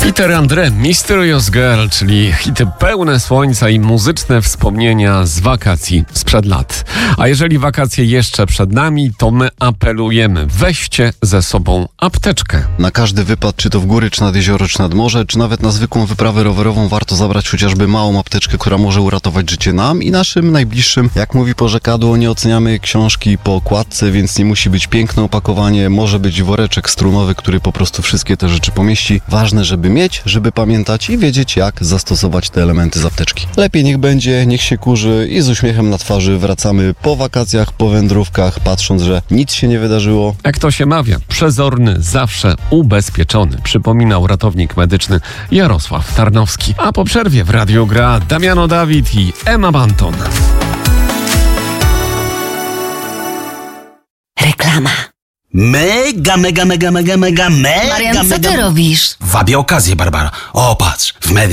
Peter Andre, Mysterious Girl, czyli hity pełne słońca i muzyczne wspomnienia z wakacji sprzed lat. A jeżeli wakacje jeszcze przed nami, to my apelujemy, weźcie ze sobą apteczkę. Na każdy wypad, czy to w góry, czy nad jezioro, czy nad morze, czy nawet na zwykłą wyprawę rowerową warto zabrać chociażby małą apteczkę, która może uratować życie nam i naszym najbliższym. Jak mówi porzekadło, nie oceniamy książki po okładce, więc nie musi być piękne opakowanie, może być woreczek strunowy, który po prostu wszystkie te rzeczy pomieści. Ważne, żeby mieć, żeby pamiętać i wiedzieć, jak zastosować te elementy z apteczki. Lepiej niech będzie, niech się kurzy i z uśmiechem na twarzy wracamy po wakacjach, po wędrówkach, patrząc, że nic się nie wydarzyło. Jak to się mawia, przezorny, zawsze ubezpieczony, przypominał ratownik medyczny Jarosław Tarnowski. A po przerwie w radiu gra Damiano Dawid i Emma Banton. Reklama. Mega. Marian, co ty robisz? Wabię okazję, Barbara. O, patrz, w mediach.